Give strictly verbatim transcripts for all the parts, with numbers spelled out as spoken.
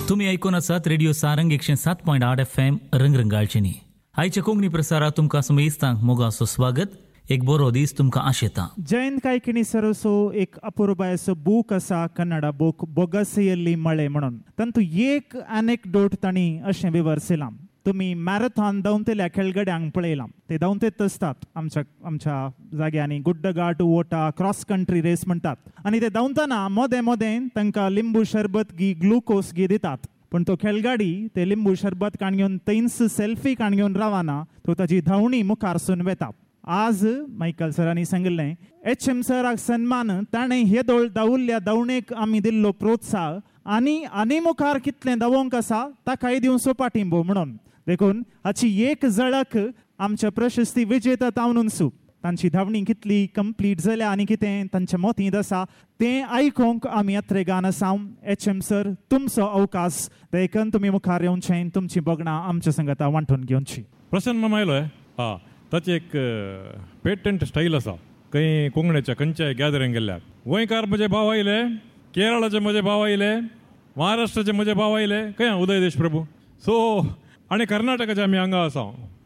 तुम्ही ऐकून आसात रेडिओ सारंग एकशे सात पॉयंट आठ एफ एम रंगरंगाळचेनी. आयच्या कोंकणी प्रसारात तुमकां समेस्तांक मोगाचो स्वागत. एक बरो दीस तुमकां आशेता. जयंत कायकिणी सरसो एक अपुरबायसो बूक आसा कन्नडा बूक बोगसेಯಲ್ಲಿ मळे म्हणून. तातूंत एक एनेक्डोट तांणी अशें विवरसिलां. तुम्ही मॅरेथॉन धांवतेल्या खेळगड्यांक पळयलां. ते धांवतेच आसतात आमच्या आमच्या जाग्यांनी. गुड्डगाट ओटा क्रॉस कंट्री रेस म्हणटात. आनी ते धांवतना मोदें मोदें तांकां लिंबू शरबत गी ग्लुकोज गी दितात. पण तो खेळगाडी ते लिंबू शरबत काण घेवन थंयच सेल्फी काण घेवन रावना. तो ताची धांवणी मुखारसून वेता. आज मायकल सरांनी सांगिल्लें एच एम सराक सन्मान. ताणें हे दोळ धांवल्ल्या धांवणेक आमी दिल्लो प्रोत्साह आनी आनी मुखार कितलें धांवोंक आसा ताकाय दिवचो पाठिंबो म्हणून. देखून हाची एक झळक आमच्या प्रशस्ती विजेता तावनूनसू. तांची धांवणी कितली कंप्लीट जाल्या आनी कितें तांच्या मोतींत आसा तें आयकूंक आमी यात्रेगान आसा. एच एम सर तुमचो अवकाश. देखून तुमी मुखार येवचें. तुमची बगणां आमच्या संगता वांटून घेवची. प्रसन्न मामायलो हा ताची एक पेटंट स्टाईल आसा. खंय कोंकणीच्या खंयच्याय गॅदरिंग गेल्ल्याक गोंयकार म्हजे भाव आयले, केरळाचे म्हजे भाव आयले, महाराष्ट्राचे म्हजे भाव आयले, खंय उदय देश प्रभू. सो आनी कर्नाटकाचे आमी हांगा आसा.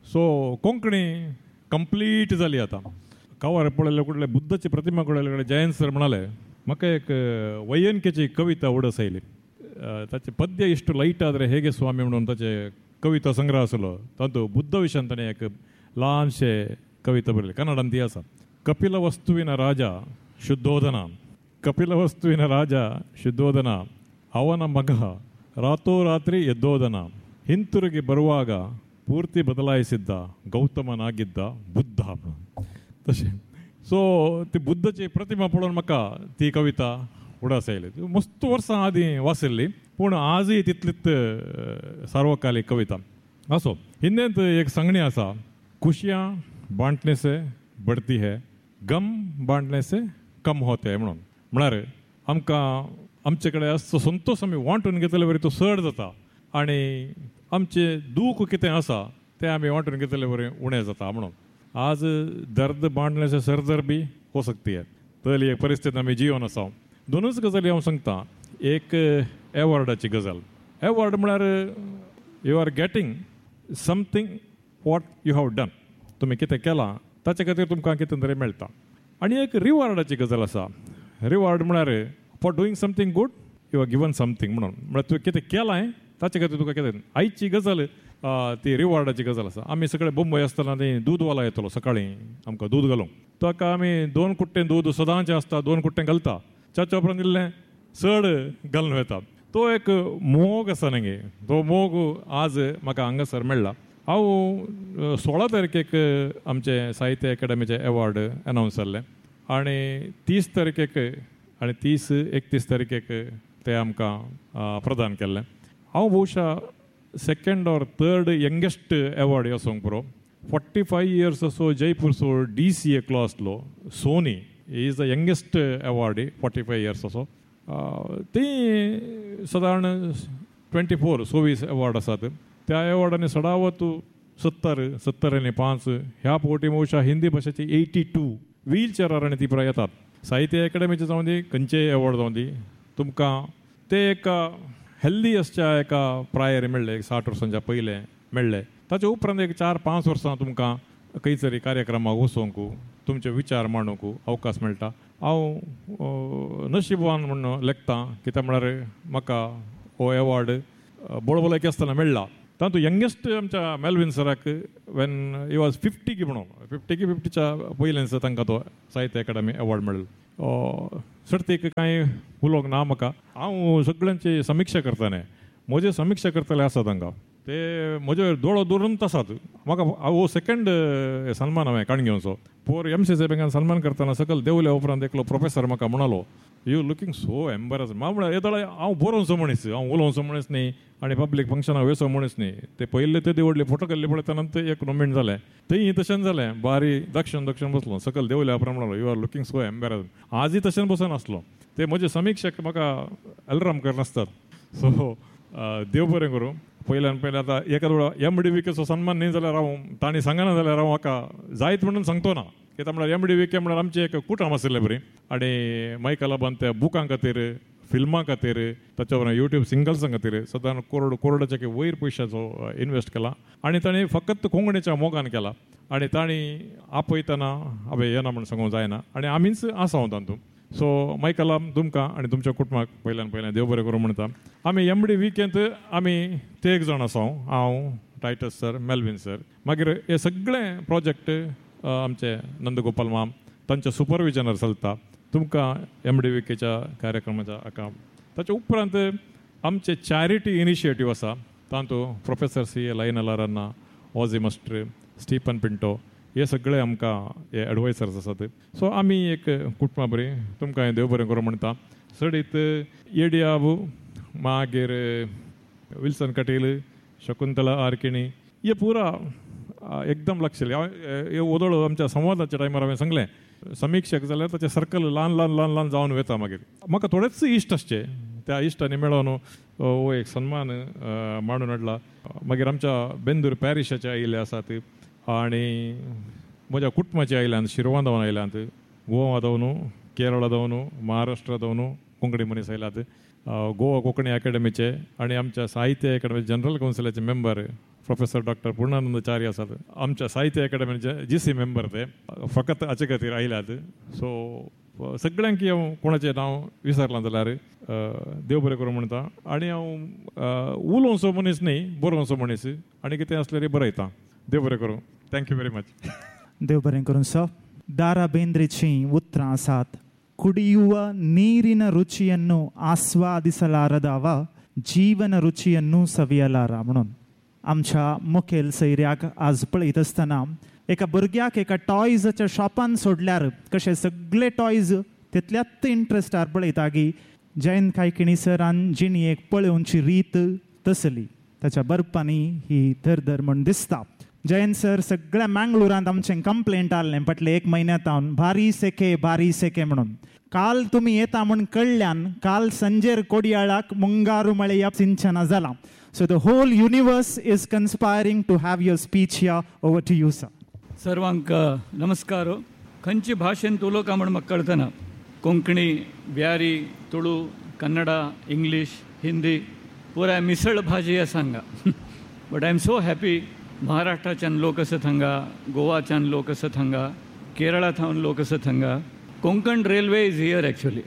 सो कोंकणी कंप्लीट जाली आतां. कावार पळयले कुठले बुद्धाची प्रतिमा पळयले जयंत सर म्हणाले म्हाका एक वैयनकेची कविता उडस आयली. ताचे पद्य इश्ट लायट आದ್ರೆ ಹೇಗೆ स्वामी म्हणून ताचे कविता संग्रह आसलो. तातूंत बुद्ध विशयान ताणें एक ल्हानशे कविता बरयली. कन्नडांत ती आसा. कपिल वस्तुविನ ರಾಜ ಶುದ್ಧೋಧನ. ಕಪಿಲ ವಸ್ತುವಿನ ರಾಜ ಶುದ್ಧೋಧನ ಅವನ ಮಗ ರಾತೋರಾತ್ರಿ ಎದ್ದೋದನ. ಹಿಂತಿರುಗಿ ಬರುವಾಗ ಪೂರ್ತಿ ಬದಲಾಯಿಸಿದ್ದ गौतमनागिद्ದ बुद्ध. तशें सो ती बुद्धाची प्रतिमा पळोवन म्हाका ती कविता उडास आयली. मस्त वर्सां आदीं वाचिल्ली पूण आजय तितलीच सार्वकालीक कविता. असो हिंदींत एक सांगणी आसा. खुशियाँ बांटने से बढ़ती है, गम बांटने से कम होते है म्हणून. म्हळ्यार आमकां आमचे कडेन असो संतोश आमी वांटून घेतले वरी तो चड जाता आनी आमचे दूख कितें आसा तें आमी वांटून घेतले वरी उणें जाता म्हणून. आज दर्द बांटने से सरदर्दी हो सकती है. तली एक परिस्थिती आमी जिवन आसा. दोनूच गजाली हांव सांगता. एक एवॉर्डाची गजाल. एवॉर्ड म्हळ्यार you R getting something what you have done. तुमी कितें केलां ताचे खातीर तुमकां कितें तरी मेळटा. आनी एक रिवॉर्डाची गजाल आसा. रिवॉर्ड म्हळ्यार for doing something good you R given something म्हणून. म्हळ्यार तुवें कितें केलां ताचे खातीर तुका कितें. आयची गजाल ती रिवॉर्डाची गजाल आसा. आमी सगळे मुंबय आसतना ती दूदवाला येतलो सकाळीं आमकां दूद घालूंक. ताका आमी दोन कुट्टें दूद सदांचें आसता दोन कुट्टें घालता. च्या उपरांत इल्लें चड घालून वता. तो एक मोग आसा न्ही. तो मोग आज म्हाका हांगासर मेळ्ळा. हांव सोळा तारखेक आमचे साहित्य अकादमीचे एवॉर्ड अनावन्स जाल्ले आनी तीस तारखेक आनी तीस एकतीस तारखेक ते आमकां प्रदान केल्लें. हांव भोवशा second or third youngest award असोंक पुरो. फोर्टी फायव इयर्स असो जयपूरचो डी सी ए क्लो आसलो Sony. He is the youngest award. Forty five years असो ती सादारण ट्वेंटी फोर सव्वीस एवॉर्ड आसात. त्या एवॉर्डांनी सडावत सत्तर सत्तर आनी पांच ह्या फावटी भोवशा हिंदी भाशेची एटी टू व्हील चेरार आनी ती पुराय येतात. साहित्य अकादमीचे जावं दी खंयचेय एवॉर्ड जावं दी तुमकां ते एका हेल्दी असच्या एका प्रायर मेळ्ळे. एक साठ वर्सांच्या पयले मेळ्ळे. ताचे उपरांत एक चार पांच वर्सां तुमकां खंय तरी कार्यक्रमाक वचोंक तुमचे विचार मांडूंक अवकाश मेळटा. हांव नशिबवान म्हणून लेखतां कित्याक म्हळ्यार म्हाका हो एवॉर्ड बोळबोलाकी आसतना मेळ्ळा. तातूंत यंगेस्ट आमच्या मेल्विन सराक वेन ही वॉज फिफ्टी की म्हणून फिफ्टी की फिफ्टीच्या पयलेंच तांकां तो साहित्य अकादमी एवॉर्ड मेळ्ळो. सर्तीक कांय उलोवंक ना म्हाका. हांव सगळ्यांची समिक्षा करतालें. म्हजे समिक्षा करतले आसात हांगा ते म्हजे दोळो दुरंत आसात. म्हाका हो सेकंड सन्मान हांवें काण घेवचो. पोर एम सी साहेबांक सन्मान करतना सकयल देवल्या उपरांत एकलो प्रोफेसर म्हाका म्हणलो यू लुकींग सो एम्बेरस. म्हाका म्हळ्यार येदोळे हांव बरोवचो मनीस, हांव उलोवचो मनीस न्ही आनी पब्लीक फंक्शनाक वचो मनीस न्ही. ते पयले ते देवडले फोटो केल्ले पळयतना एक नोमेंट जालें. थंय तशें जालें. बारी दक्षिण दक्षिण बसलो सकयल देवल्या उपरांत म्हणलो you R looking so embarrass. आजय तशें बसून आसलो. ते म्हजे समिक्षक म्हाका अलार्म करनासतात. सो देव बरें करूं. पयल्यान पयलें आतां एका वेळा एम डी विकेचो सन्मान न्ही जाल्यार हांव तांणी सांगना जाल्यार हांव म्हाका जायत म्हणून सांगतो ना. कित्याक म्हळ्यार एम डी विके म्हळ्यार आमचें एक कुटाम आशिल्लें बरी आनी मायकला बांद त्या बुकां खातीर फिल्मां खातीर ताच्या उपरांत युट्यूब सिंगल्सां खातीर सदां करोड करोडाच्या वयर पयशांचो इन्वेस्ट केला आनी ताणें फकत कोंकणीच्या मोगान केला आनी तांणी आपयतना हांवें येना म्हूण सांगूंक जायना आनी आमीच आसा तातूंत. सो मायकलाम तुमकां आनी तुमच्या कुटुंबाक पयल्यान पयलें देव बरें करूं म्हणटा. आमी एमडी विकेंत आमी ते एक जाण आसा, हांव, टायटस सर, मेल्विन सर. मागीर हे सगळे प्रोजेक्ट आमचे नंदगोपाल माम तांच्या सुपरविजनार चलता. तुमकां एम डी विकेच्या कार्यक्रमाच्या हाका ताच्या उपरांत आमचे चॅरिटी इनिशिएटीव आसा तातूंत प्रोफेसर सी ए लायनलारान्ना, ऑझी मास्टर, स्टीफन पिंटो हे सगळे आमकां हे एडवायसर्स आसात. सो आमी एक कुटुंबा बरी तुमकां देव बरें करूं म्हणटा. सडीत येडियाबू, मागीर विल्सन कटेल, शकुंतला आरकिणी हे पुरा एकदम लक्ष हे ओदळ आमच्या संवादाच्या टायमार हांवें सांगलें समीक्षक जाल्यार ताचें सर्कल ल्हान ल्हान ल्हान ल्हान जावन वता. मागीर म्हाका थोडेच इश्ट आसचे, त्या इश्टांनी मेळोन हो एक सन्मान मांडून हाडला. मागीर आमच्या बेंदूर पॅरिशाचे आयिल्ले आसात आनी म्हज्या कुटुंबाचे आयल्यात, शिरवांदावन आयल्यात, गोवा जावन, केरळा जावन, महाराष्ट्रा जावन कोंकणी मनीस आयल्यात, गोवा कोंकणी अकॅडमीचे आनी आमच्या साहित्य academy general कावन्सिलाचे member professor doctor पूर्णानंदचार्य आसात, आमच्या साहित्य अकॅडमीचे जी सी मेंबर ते फकत हाचे खातीर आयल्यात. सो सगळ्यांक हांव कोणाचें नांव विसरलां जाल्यार देव बरें करूं म्हणटा. आनी हांव उलोवचो मनीस न्ही, बरोवचो मनीस आनी कितें आसल्यार बरयता. देव बरें करूं. Thank you very much. देव बरें करूं सर. ದಾರಾ ಬೇಂದ್ರೆಚಿ ಉತ್ತರ ಆಸಾತ್ ಕುಡಿಯುವ ನೀರಿನ ರುಚಿಯನ್ನು ಆಸ್ವಾದಿಸಲಾರದವ जीवन रुचीಯನ್ನು सवियलार म्हणून आमच्या मुखेल सैर्याक आज पळयत आसतना एका भुरग्याक एका टॉयजाच्या शॉपान सोडल्यार कशे सगळे टॉयज तितल्याच इंट्रस्टार पळयता की जयंत कायकिणी सरान जिणयेक पळोवची रीत तसली ताच्या बरपांनी ही धरधर म्हण दिसता. जयंत सर सगळ्या मँगलोरांत आमचें कंप्लेंट आसलें फाटले एक म्हयन्यांत भारी सेके भारी सेके म्हणून. काल तुमी येता म्हूण कळल्यान काल संजेर कोडयाळाक मुंगारू मळया सिंचना जालां. So the hole universe is कन्स्पायरिंग to have your speech here. Over to you sir. सर्वांक नमस्कार. खंयचे भाशेंत उलोवका म्हण म्हाका कळतना कोंकणी, ब्यारी, तुळू, कन्नडा, इंग्लीश, हिंदी पुराय मिसळ भाजी आसा हांगा. But I am so happy. महाराष्ट्राच्यान लोक आसात हांगा, गोवाच्यान लोक आसात हांगा, केरळांतल्यान लोक आसात हांगा. Konkan railway is here actually.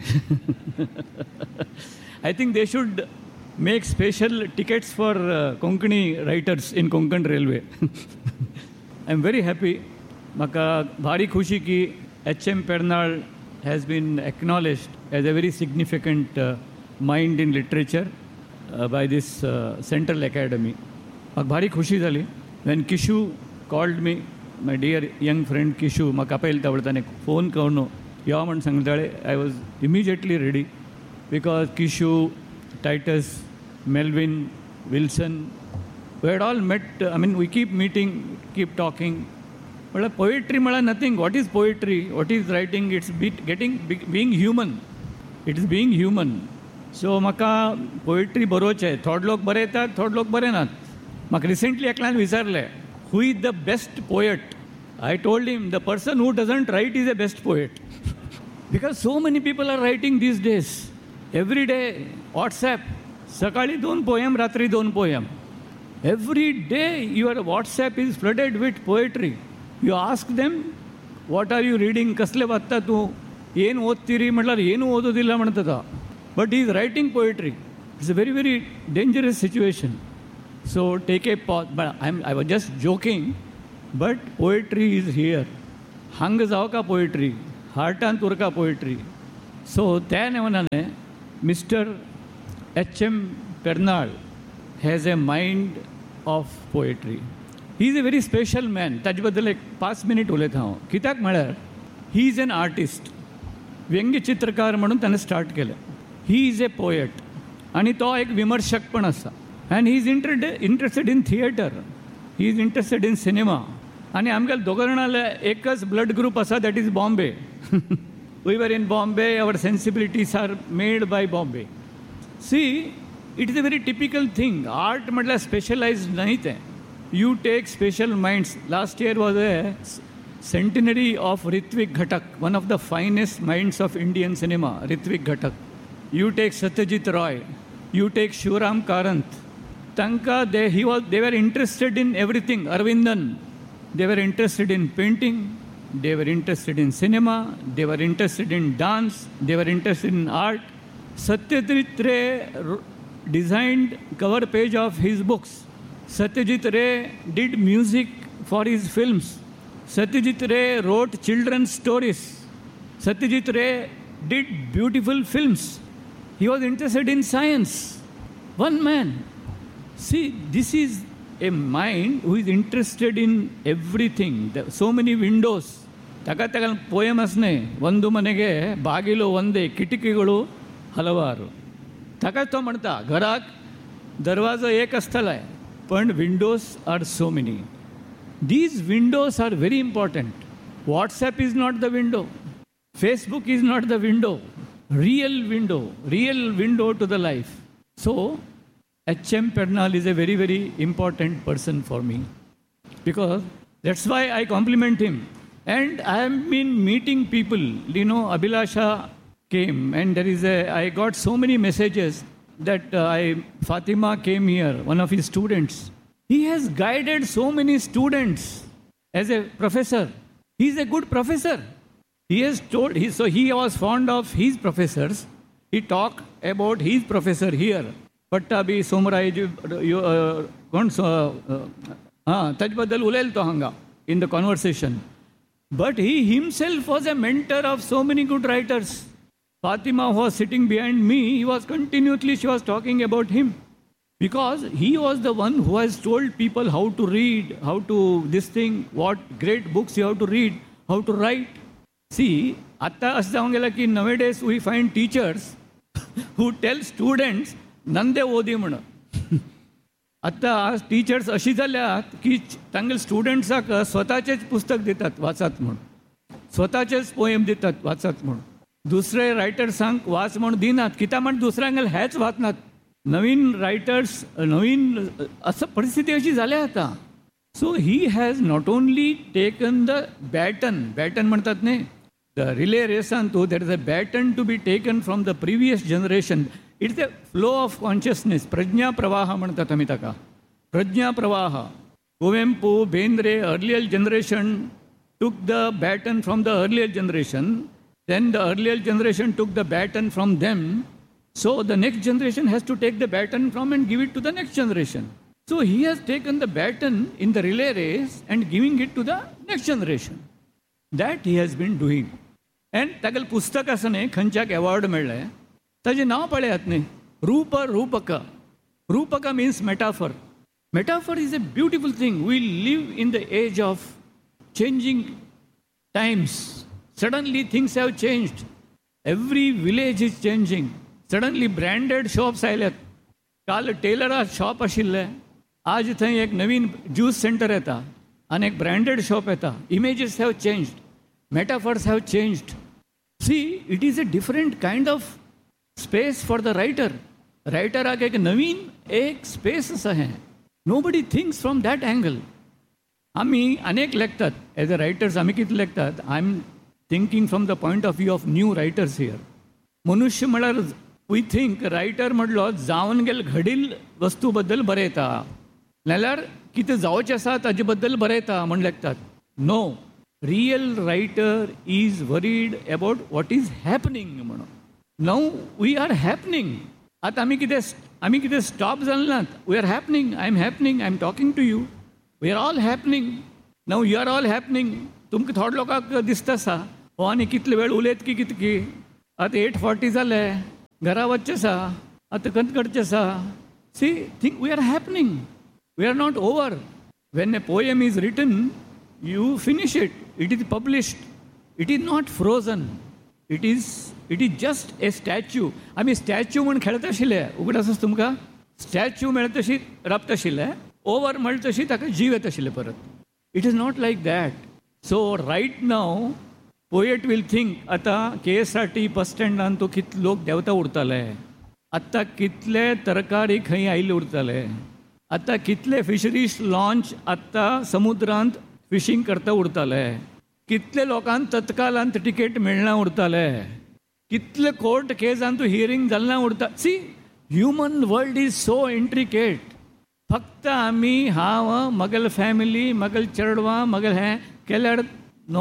I think they should make special tickets for uh, Konkani writers in Konkan railway. I'm very happy. Maka bhari khushi ki H M Pernal has been acknowledged as a very significant uh, mind in literature uh, by this uh, Central Academy. Maka bhari khushi zali when Kishu called me, my dear young friend Kishu, maka apayil tawaltane phone karno या म्हण सांगताले. I was immediately ready because Kishu, Titus, Melvin, Wilson, we had all mate. I mean we keep meeting, keep talking. म्हळ्यार poetry म्हळ्यार nothing. What is poetry, what is writing? It's B getting being human. It is being human. So म्हाका poetry बरोवचें. थोडे लोक बरयतात, थोडे लोक बरयनात. म्हाका recently एकल्यान विचारलें who is the best poet. I told him the person who doesn't write is the best poet. Because so many people are writing these days. Every day, WhatsApp. Sakali दोन poem, ratri दोन poem. Every day your WhatsApp is flooded with poetry. You ask them, what are you reading? Kasle vatta tu? Yen odtiri? Matlar yenu ododilla mantata. But he is writing poetry. It's a very, very dangerous situation. So take a pause. But I'm, I was just joking. But poetry is here. Hang जावका poetry, हार्टान तुरका poetry. So त्या नेमानाने Mister H M Pernal has a mind of poetry. He is a very special man. ताजे बद्दल एक पाच minute उलयता हांव. कित्याक म्हळ्यार he is an artist. व्यंग्य चित्रकार म्हणून ताणें स्टार्ट केलें. ही इज ए पोएट आनी तो एक विमर्शक पण आसा. आनी he is interested in theatre. He is interested in cinema. आनी आमगेले दोग जाणांले एकच ब्लड ग्रूप आसा, that is Bombay. We were in Bombay. Our सेन्सिबिलिटीज R made by Bombay. See it is a very typical thing. Art म्हटल्यार स्पेशलायज्ड न्हय तें. You take special minds. Last year was a centenary of Ritwik घटक, one of the finest minds of Indian cinema, Ritwik घटक. you take Satyajit Roy, you take Shivram Karant. Tanka, they, he was, they were interested in everything. Arvindan, they were interested in painting, they were interested in cinema, they were interested in dance, they were interested in art. Satyajit Ray designed cover page of his books. Satyajit Ray did music for his films. Satyajit Ray wrote children's stories. Satyajit Ray did beautiful films. He was interested in science. One man. See, this is a mind who is interested in everything. There are so many windows. Taka taka poemasne ಒಂದು ಮನೆಗೆ ಬಾಗಿಲು ಒಂದೇ ಕಿಟಕಿಗಳು ಹಲವಾರು. ತಗतो म्हणता घराक दरवाजा एक असतलाय पण windows are so many. These windows are very important. WhatsApp is not the window. Facebook is not the window. Real window, real window to the life. So, H M Pernal is a very, very important person for me. Because that's why I compliment him. And I have been meeting people. You know, Abhilasha came and there is a, I got so many messages that uh, I, Fatima came here, one of his students. He has guided so many students as a professor. He is a good professor. He has told, he, so he was fond of his professors. He talked about his professor here. Pattabi, Somrai, कोण हां ताजे उलयलो तो हांगा in the conversation. But he himself was a mentor of so many good writers. Fatima was sitting behind me. He was continuously, she was talking about him. Because he was the one who has told people how to read, how to this thing, what great books you have to read, how to write. See, आता असं जाऊन गेला की nowadays we find teachers who tell students नंदे ओदी म्हणून. आता आज teachers अशी जाल्यात की तांगेल स्टुडंट्साक स्वताचेच पुस्तक दितात वाचात म्हणून, स्वताचेच पोएम दितात वाचात म्हणून. दुसरे रायटर्सांक वाच म्हणून दिनात, कित्याक म्हण दुसऱ्यांगेल हेच वाचनात. नवीन रायटर्स, नवीन असं परिस्थिती अशी जाल्या आता. So he has not only taken the batten, batten म्हणतात न्ही, the relay रेसान Tu there is a batten to be taken from the previous generation. It's a flow of consciousness. Pragya प्रवाह म्हणतात आमी ताका, प्रज्ञा प्रवाह. Kuvempu, Bendre, earlier generation took the batten from the earlier generation, then the earlier generation took the batten from them. So the next generation has to take the baton from and give it to the next generation. So he has taken the baton in the relay race and giving it to the next generation. That he has been doing. And तागेल पुस्तक आसा न्ही, खंयच्याक award मेळ्ळें, ताजें नांव पळयात न्ही, रूप रूपक. रूपक means metaphor. Metaphor is a beautiful thing. We live in the age of changing times. Suddenly things have changed. Every village is changing. Suddenly branded shops आयल्यात. काल टेलरा शॉप आशिल्ले, आज थंय एक नवीन ज्यूस सेंटर येता आनी एक ब्रँडेड शॉप येता. Images have changed, metaphors have changed. C, it is a different kind of space for the writer. रायटराक एक नवीन एक स्पेस आसा. हें no Badi thinks from that angle. आमी अनेक लेखतात एज अ रायटर्स. आमी कितें लेखतात, I am thinking from the point of view of new writers here. मनुष्य म्हळ्यार वी थिंक रायटर म्हणलो जावन गेल घडील वस्तू बद्दल बरयता, नाल्यार कितें जावचें आसा ताजे बद्दल बरयता म्हण लेखतात. No, real writer is worried about what is happening म्हणून. Now we R happening. आतां आमी कितें आमी कितें स्टॉप जालें नात. We R happening. I am happening. I am talking to you. We R all happening. Now you R all happening. तुमकां थोड्या लोकांक दिसता आसा हो आनी कितले वेळ उलयत की कितें की, आतां एट फॉर्टी जाले, घरा वच्चें आसा, आतां कंत करचें आसा. C, think we R happening. We R not over. When a poem is return, you finish it. It is published. It is not frozen. It is it is just a statue. आमी statue म्हूण खेळत आशिल्ले, उगडास आसा तुमकां. Statue मेळत तशी रबत आशिल्ले, ओवर म्हणले तशी ताका जीव येत आशिल्ले परत. It is not like that. So right now poet will think, आतां के एस आर टी बस स्टँडान तो कितले लोक देंवता उरताले, आतां कितले तरकारी खंय आयिल्ले उरताले, आतां कितले फिशरीज लॉन्च आतां समुद्रांत फिशींग करता उरताले, कितले लोकांक तत्कालांत टिकेट मेळना उरताले. कितले कोर्ट केसांतू हियरींग जालें ना उरता. C human world is so intricate. फक्त आमी हांव म्हगेल फॅमिली म्हगेल चेडवां म्हगेल हें केल्यार नो.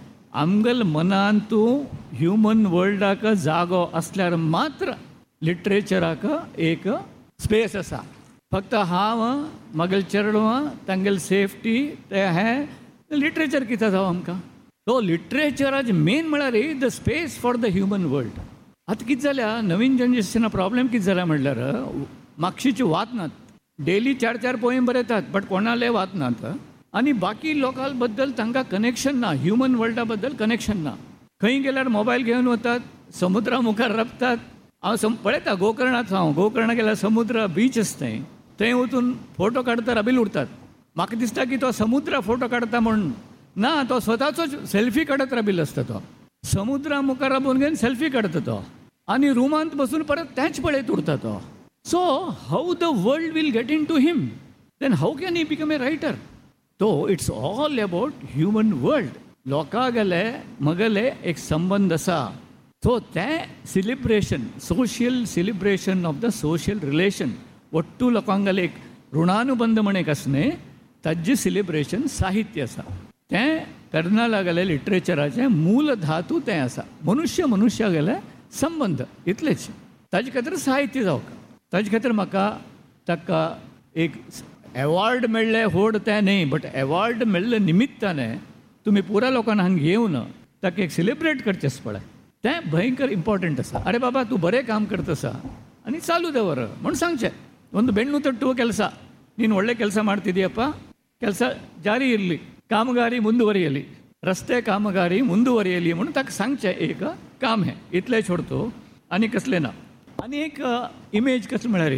आमगेल मनांतू ह्युमन वर्ल्डाक जागो असल्यार मात्र लिटरेचराक एक स्पेस आसा. फक्त हांव म्हगेल चेडवां तांगेल सेफ्टी ते हें लिटरेचर कितें जावं आमकां. तो लिटरेचराचे मेन म्हळ्यार the space for the human world. आतां कितें जाल्या नवीन जनरेशना प्रॉब्लेम कितें जाला म्हणल्यार म्हापशेचे वाचनात. डेली चार चार पोयम बरयतात बट कोणाले वाचनात. आनी बाकी लोकां बद्दल तांकां कनेक्शन ना. ह्युमन वर्ल्डा बद्दल कनेक्शन ना. खंय गेल्यार मोबायल घेवन वतात, समुद्रा मुखार रपतात. हांव सम पळयता गोकर्णात हांव गोकर्णा गेल्यार समुद्र बीच आसता थंय वचून फोटो काडटा राबील उरतात. म्हाका दिसता की तो समुद्रा फोटो काडटा म्हणून ना, तो स्वताचोच सेल्फी काडत राबिल्लो आसता. तो समुद्रा मुखार राबून घेवन सेल्फी काडटा तो आनी रुमांत बसून परत तेंच पळयत उरता तो. So how the world will get in to him, then how can he become a writer. तो it's all about human world. लोकां गेले म्हगेले एक संबंध आसा. सो तें celebration, social celebration of the social relation. ಒಟ್ಟು लोकांगेले एक ऋणानुबंध म्हण एक आसा न्ही, ताजें सेलिब्रेशन साहित्य आसा. तें करना लागले लिटरेचराचें मूल धातू तें आसा. मनुष्य मनुश्या गेले संबंध इतलेच. ताजे खातीर साहित्य जावं. ताजे खातीर म्हाका ताका एक एवॉर्ड मेळ्ळे व्हड तें न्ही, बट एवॉर्ड मेळ्ळे निमित्ताने तुमी पुरा लोकांना हांगा घेवन ताका एक सेलिब्रेट करचें पळय, तें भयंकर इम्पॉर्टंट आसा. अरे बाबा तूं बरें काम करता आसा आनी चालू दवर म्हूण सांगचें. ಒಂದು ಬೆನ್ನು ತಟ್ಟುವ ಕೆಲಸ, ನೀನು ಒಳ್ಳೆ ಕೆಲಸ ಮಾಡ್ತಿದ್ದೀಯಪ್ಪ, ಕೆಲಸ ಜಾರಿ ಇರಲಿ, ಕಾಮಗಾರಿ ಮುಂದುವರಿಯಲಿ, रस्ते कामगारी ಮುಂದುವರಿಯಲಿ म्हणून ताका सांगचें एक काम हें इतलें छोडतो आनी कसलें ना. आनी एक इमेज कसलें म्हळ्यार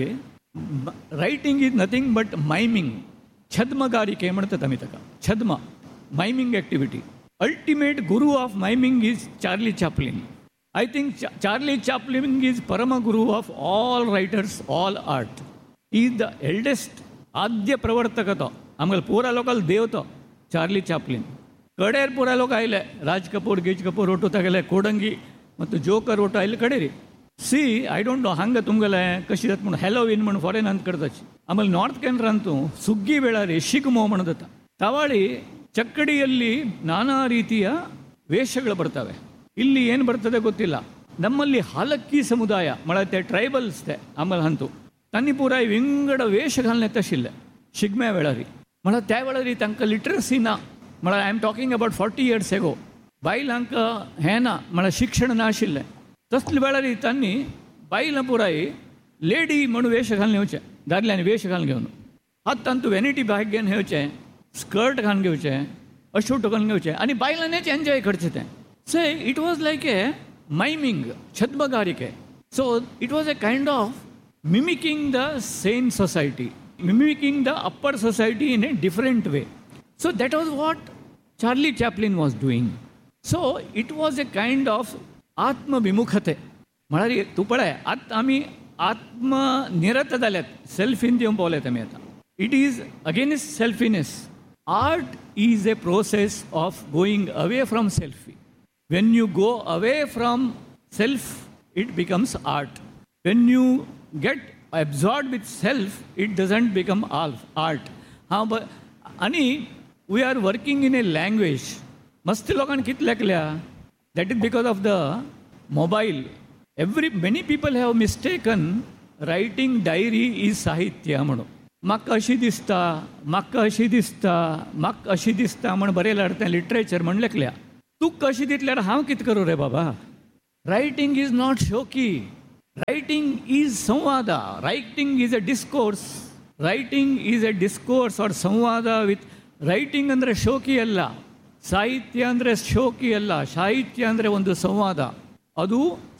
writing is nothing but mining. छद्मगारिके म्हणटात आमी ताका. छद्म mining activity. Ultimate Guru of mining is Charlie Chaplin. I think Charlie Chaplin is परम गुरू of all writers, all art. Is the eldest. आद्य प्रवर्तक तो. आमगेले पुरा लोकल देव तो चार्ली चॅपलिन. कडेर पुरा लोक आयले. राज कपूर, गिज कपूर ओटू तागेले, कोडंगी ಮತ್ತು ಜೋಕರ್ ಓಟು ಅಲ್ಲಿ ಕಡೀರಿ. ಸಿ ಐ ಡೋಂಟ್ ನೋ ಹಂಗೆ ತುಂಗಲೆ ಕಶಿ जात म्हणून हॅलोविन म्हणून फॉरेन ಅಂತ ಕಡ್ದಚ್ಚಿ. ಆಮೇಲೆ ನಾರ್ತ್ ಕೆನರಂತೂ ಸುಗ್ಗಿ ಬೆಳಾರಿ ಶಿಗ್ಮೋ म्हणದತ್ತ. ತವಾಳಿ ಚಕ್ಕಡಿಯಲ್ಲಿ ನಾನಾ ರೀತಿಯ ವೇಷಗಳು ಬರ್ತವೆ. ಇಲ್ಲಿ ಏನು ಬರ್ತದೆ ಗೊತ್ತಿಲ್ಲ. ನಮ್ಮಲ್ಲಿ ಹಾಲಕ್ಕಿ ಸಮುದಾಯ ಮಳತೆ ಟ್ರೈಬಲ್ಸ್ ತೆ ಆಮೇಲೆ ಹಂತು ತನ್ನಿಪುರ विंगड वेश घालणे तशिल्ले शिगम्या वेळारी. म्हळ्यार त्या वेळारी तांकां लिटरसी ना. म्हळ्यार I am talking about forty years ago. बायलांक हें ना, म्हळ्यार शिक्षण नाशिल्लें. तसले वेळारी तांणी बायलां पुराय लेडी म्हणून वेश घालून येवचें, दादल्यांनी वेश घालून घेवन. आतां तांतू वेनिटी बॅग घेवन येवचें, स्कर्ट घालून घेवचें, अशूट घालून घेवचें आनी बायलांनीच एन्जॉय करचें तें. So it was like A mining, छद्मगारिके. So it was a kind of mimicking the sane society, mimicking the upper society in a different way. So that was what Charlie Chaplin was doing. So it was a kind of atma vimukhate. म्हळ्यार तूं पळय आतां आमी आत्म निरत जाल्यात. Self in दिवन पावल्यात आमी आतां. It is against सेल्फिनेस. Art is a process of going away from self. Wien you go away from self it becomes art. Wien you get absorbed with self it doesn't become art. ha ani we are working in a language. mast lokan kit lekल्या that is because of the mobile. every many people have mistaken writing diary is sahitya म्हणून. म्हाका अशी दिसता, म्हाका अशी दिसता, म्हाका अशी दिसता म्हण बरयल्यार तें लिटरेचर म्हण लेखल्या. तूं कशी दितल्यार हांव कितें करूं रे बाबा. Writing is not Shoki. Writing is samvada. Writing is a discourse. Writing is a discourse or samvada with writing andre shoki alla. ಸಾಹಿತ್ಯ ಅಂದರೆ ಶೋಕಿ ಅಲ್ಲ. ಸಾಹಿತ್ಯ ಅಂದರೆ ಒಂದು ಸಂವಾದ. ಅದು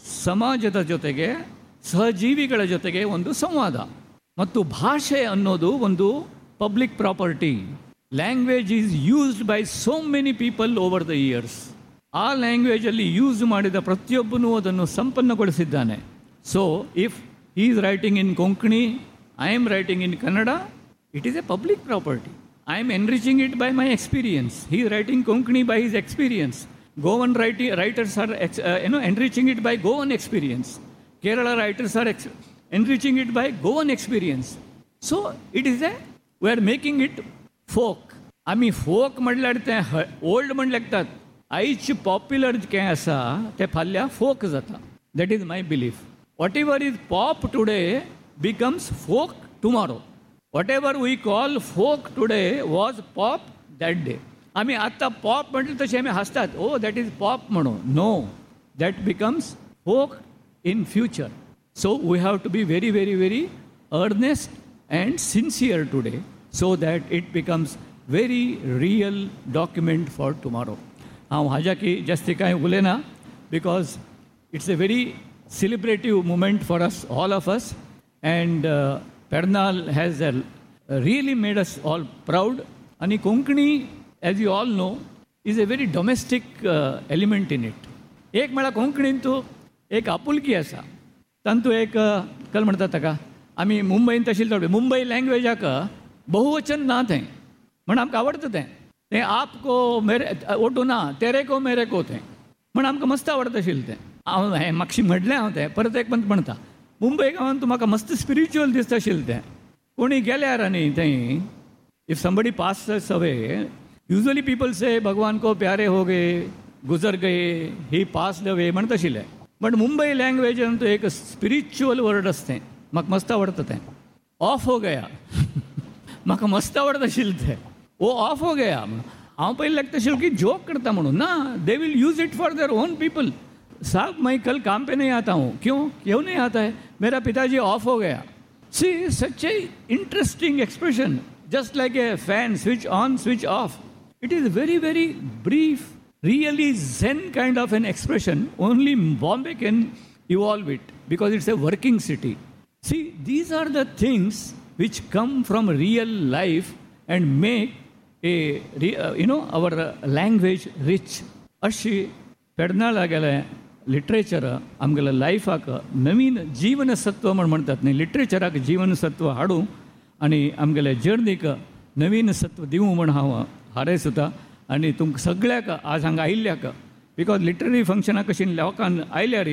ಸಮಾಜದ ಜೊತೆಗೆ ಸಹಜೀವಿಗಳ ಜೊತೆಗೆ ಒಂದು ಸಂವಾದ. ಮತ್ತು ಭಾಷೆ ಅನ್ನೋದು ಒಂದು public property. Language is used by so many people over the years. ಆ ಲ್ಯಾಂಗ್ವೇಜಲ್ಲಿ ಯೂಸ್ ಮಾಡಿದ ಪ್ರತಿಯೊಬ್ಬನೂ ಅದನ್ನು ಸಂಪನ್ನಗೊಳಿಸಿದ್ದಾನೆ. So, if he is writing in Konkani, I am writing in Kannada, it is a public property. I am enriching it by my experience. He is writing Konkani by his experience. Goan writing, writers are ex, uh, you know, enriching it by Goan experience. Kerala writers are ex, enriching it by Goan experience. So it is a, we are making it folk. आम्ही folk म्हणल्यार तें old म्हण लागतात. आयज popular जें आसा तें फाल्यां फोक जाता. That is my belief. What ever is pop today becomes folk tomorrow. What ever we call folk today was pop that day. आम्ही आत्तां पॉप म्हटलें तशें आमी हांसतात, ओ दॅट इज पॉप म्हणून. No, that becomes folk in future. So we have to be very very very Ernest and sincere today so that it becomes very real document for tomorrow. हांव हाज्या की जास्ती कांय उलयना because it's a very सेलिब्रेटीव moment for us, all of us. And Pernal has a really made us all proud. आणि Konkani age you all know is a very domestic element in it. एक म्हळ्यार कोंकणीन तूं एक आपुलकी आसा. तातूंत एक कल म्हणटात ताका, आमी मुंबयन तशीं थोडी मुंबय लँग्वेजाक बहुवचन ना थंय म्हण आमकां आवडटा तें. तें आप को मेरे ओटू ना, तेरे को मेरे को तें म्हण आमकां मस्त आवडटा आशिल्लें तें. हांव हें म्हाका म्हणलें हांव तें परत एक पंत म्हणटा. मुंबय गांवांत तूं म्हाका मस्त स्पिरिच्युअल दिसता आशिल्लें तें. कोणी गेल्यार आनी थंय if somebody pass away, usually people से भगवान को प्यारे हो गए, गुजर गए, ही पास्ड अवे म्हणत आशिल्लें. बट मुंबय लँग्वेजान तूं एक स्पिरिच्युअल वर्ड आसता तें म्हाका मस्त आवडटा तें. ऑफ हो गया म्हाका मस्त आवडटा आशिल्लें तें. वो ऑफ हो गया. हांव पयलीं लागता आशिल्लो की जोक करता म्हणून. ना, they will use it for their own people. साहब मैं कल काम पे नहीं आता हूँ. क्यों क्यों नहीं आता है? मेरा पिताजी ऑफ हो गया. C, such A interesting expression, just like a fan, switch on switch off. It is very very brief, really zen kind of an expression. Only Bombay can evolve it because it's a working city. See, these are the things which come from real life and make a uh, you know our uh, language rich. अशी पेडनाळागेले literature आमगेल्या लायफाक नवीन जीवनसत्व म्हण म्हणटात न्ही, लिटरेचराक जीवनसत्व हाडूं आनी आमगेल्या जर्नीक नवीन सत्व दिवं म्हण हांव हारयसुता. आनी तुमकां सगळ्याक आज हांगा आयिल्ल्याक, बिकॉज लिटररी फंक्शनाक कशी लोकांक आयल्यार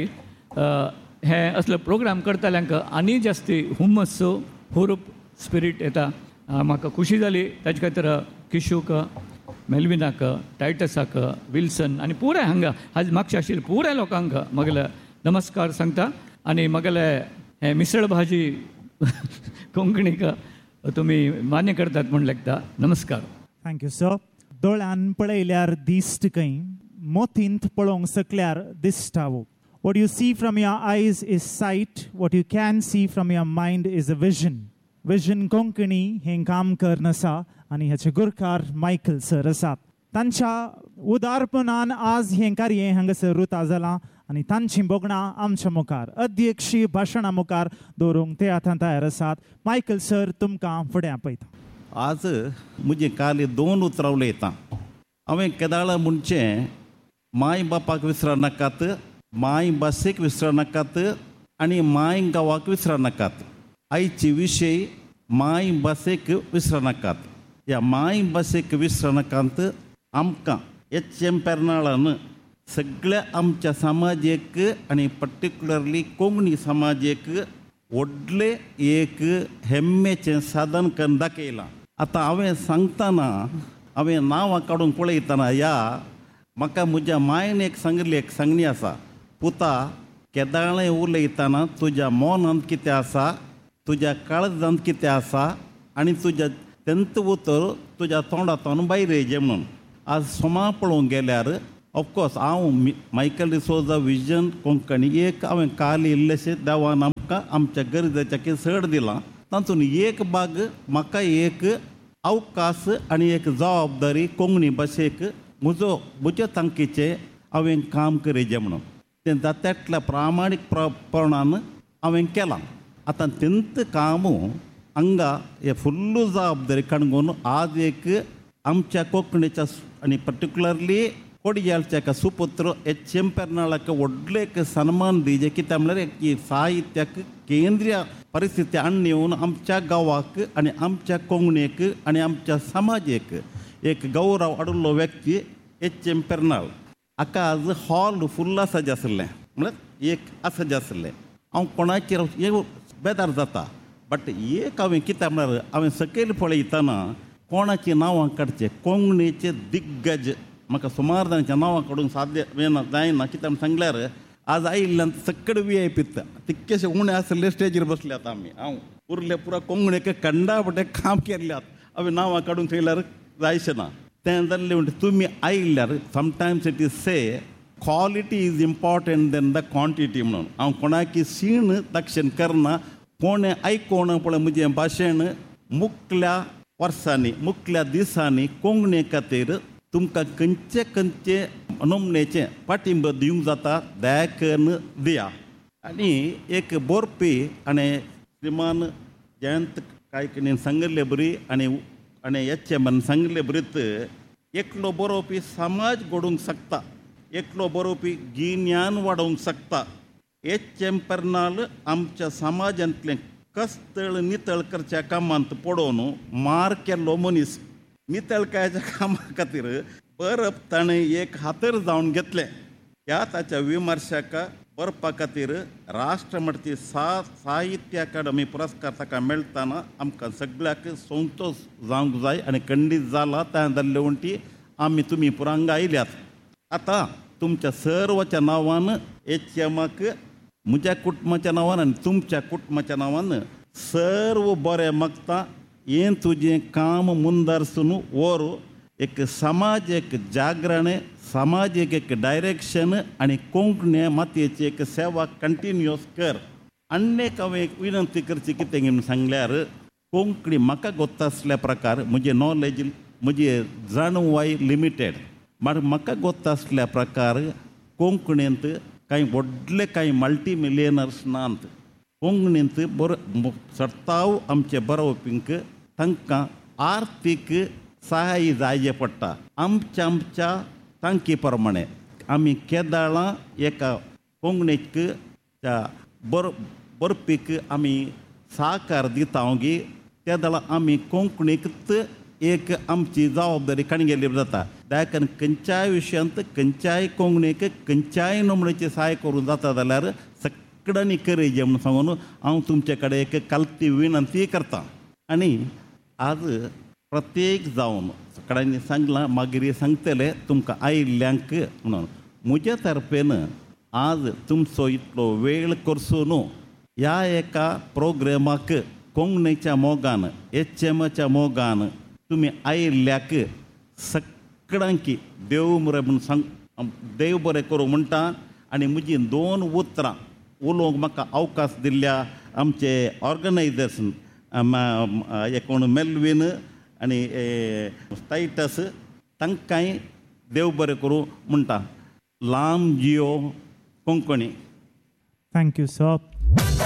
हे असले प्रोग्राम करतल्यांक आनी जास्ती हुम्मस, हुरूप, स्पिरीट येता. म्हाका खुशी जाली ताजे खातीर किशूक, मेल्विनाक, टायटसाक, विल्सन आनी पुराय हांगा आज म्हाका आशिल्ल्या पुराय लोकांक म्हगेले नमस्कार सांगता. आनी म्हगेले हे मिसळ भाजी कोंकणीक तुमी मान्य करतात म्हण लागता. नमस्कार. Thank you sir. दोळ्यान पळयल्यार दिसता खंय, मोतींत पळोवंक सकल्यार दिसतावो. What you see from your आयज is site, what you can see from your mind is a vision. Vision Konkani हें काम करन आसा आनी हेचे गुरकार मायकल सर आसात. तांच्या उदारपणान आज हें कार्य हांगासर रुता जालां आनी तांचीं बोगणां आमच्या मुखार अध्यक्षीय भाशणा मुखार दवरूंक ते आतां तयार आसात. मायकल सर, तुमकां फुडें आपयता. आज मुझे काल दोन उतरां उलयतां. हांवें केदाळा म्हणचे माय बापाक विसर नाकात, माय भासेक विसर नाकात आनी माय गांवाक विसर नाकात. आयचे विशय माय भासेक विसर नाकात. ह्या माय भासेक विसर नाकात आमकां एच एम पेर्नाळान सगळ्या आमच्या समाजाक आनी पर्टिक्युलरली कोंकणी समाजाक व्हडलें एक हेम्मेचें साधन करून दाखयलां. आतां हांवें सांगतना, हांवें नांवां काडून पळयतना ह्या म्हाका म्हज्या मायन एक सांगली एक सांगणी आसा. पुता, केदाळें उलयतना तुज्या मोनांत कितें आसा, तुज्या काळजांत कितें आसा आनी तुज्या तेंत उतर तुज्या तोंडांतल्यान भायर येजें म्हणून. आज सोमा पळोवंक गेल्यार ऑफकोर्स हांव मायकल डिसोजा विजन कोंकणी एक हांवें काल इल्लेशें देवान आमकां आमच्या गरजेच्या चड दिलां. तातूंत एक भाग म्हाका एक अवकाश आनी एक जबाबदारी कोंकणी भाशेक म्हजो म्हज्या तांकीचें हांवें काम करेचें म्हणून तें जात्यातल्या प्रामाणीक प्रमाणान हांवें केलां. आतां तेंत काम हांगा हे फुल्ल जबाबदारी काणून आज एक आमच्या कोंकणीच्या आनी पर्टिक्युलरली कोडयालच्या एका सुपुत्र एच एम पेर्नाळाक व्हडलें एक सन्मान दिजे. कित्याक म्हळ्यार एक साहित्याक केंद्रीय परिस्थिती हाडून येवन आमच्या गांवाक आनी आमच्या कोंकणीक आनी आमच्या समाजाक एक गौरव हाडुल्लो व्यक्ती एच एम पेर्नाळ. आका आज हॉल फुल्ल आसा आसलें म्हळ्यार एक आसा आसलें हांव कोणाचेर बेजार जाता बट एक हांवें कितें म्हळ्यार हांवें सकयल पळयतना कोणाची नांवां काडचे कोंकणीचे दिग्गज म्हाका सुमार जाणांच्या नांवां काडूंक साध्य जायना कित्याक म्हण सांगल्यार आज आयिल्ल्यान सकड वी आय पीत तितकेशे उणे आसले स्टेजीर बसल्यात आमी हांव उरले पुरा कोंकणीक कंडापटे काम केल्ल्यात हांवें नांवां काडूंक थंयल्यार जायशें ना तें जाल्लें म्हणटा तुमी आयिल्ल्यार sometimes it is say quality is important then the quantity म्हणून हांव कोणाकी सीण दक्षिण करना कोणें आयकोण पळय म्हजें भाशण मुखल्या वर्सांनी मुखल्या दिसांनी कोंकणी खातीर तुमकां खंयचे खंयचे नमनेचे पाठिंबो दिवंक जाता दया करून दिया आनी एक बरोवपी आनी श्रीमान जयंत कायकिणीन सांगिल्ले बरी आनी आनी हेचे मन सांगिल्ले बरीत एकलो बरोवपी समाज घडोवंक शकता एकलो बरोवपी गिन्यान वाडोवंक शकता हेच चॅम्परनाल आमच्या समाजांतले कस्तळ नितळ करच्या कामांत पडोवन मार केल्लो मनीस नितळकायच्या कामा खातीर बरप ताणें एक हातर जावन घेतलें ह्या ताच्या विमर्शका बरपा खातीर राष्ट्रमट्टी सा साहित्य अकादमी पुरस्कार ताका मेळटाना आमकां सगळ्याक संतोश जावंक जाय आनी खंडीत जाला त्या जाल्ले वण्टी आमी तुमी पुरांग आयल्यात आतां तुमच्या सर्वच्या नांवान एच एमाक म्हज्या कुटुंबाच्या नांवान आनी तुमच्या कुटुंबाच्या नांवान सर्व बरें मागता हें तुजें काम मुंदारसून व्हर एक समाज एक जागरण समाजीक एक डायरेक्शन आनी कोंकणी मातयेची एक सेवा कंटिन्युअस कर आनीक हांवें एक विनंती करची कितें म्हणून सांगल्यार कोंकणी म्हाका गोत्ता आसल्या प्रकार म्हजें नॉलेज म्हजी जाणवाय लिमिटेड मात म्हाका गोत्ता आसल्या प्रकार कोंकणींत कांय व्हडले कांय मल्टी मिलियनर्स नात कोंकणींत बर सत्ताव आमचे बरोवपींक तांकां आर्थीक सहाय्य जायचें पडटा आमच्या आमच्या तांकी प्रमाणे आमी केदाळां एका कोंकणीक बर बरपीक आमी सहकार दिता गी केदाळां आमी कोंकणीकच एक आमची जबाबदारी काणगेली जाता देखून खंयच्याय विशयांत खंयच्याय कोंकणीक खंयच्याय नमूनेची सहाय करूं जाता जाल्यार सगळ्यांनी करेजे म्हूण सांगून हांव तुमचे कडेन एक कालती विनंती करतां आनी आज प्रत्येक जावन सगळ्यांनी सांगलां मागीर सांगतले तुमकां आयिल्ल्यांक म्हणून म्हज्या तर्फेन आज तुमचो इतलो वेळ करसून ह्या एका प्रोग्रेमाक कोंकणीच्या मोगान एच एमाच्या मोगान तुमी आयिल्ल्याक सगळ्यांकी देव बरें म्हूण सांग देव बरें करूं म्हणटा आनी म्हजी दोन उतरां उलोवंक म्हाका अवकाश दिल्ल्या आमचे ऑर्गनायझर्स एक कोण मेल्वीन आनी स्टायटस तांकांय देव बरें करूं म्हणटा लांब जियो कोंकणी. Thank you sir.